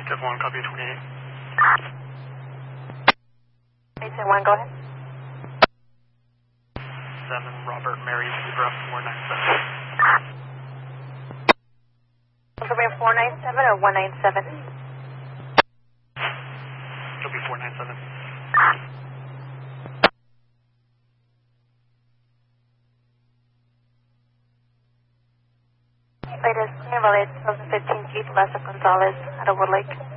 871, copy 28. 871, go ahead. 7 Robert Mary Zebra 497. It'll be 497 or 197? It'll be 497. Latest clear, valid 2015 Jeep Lessa Gonzalez out of Wood Lake.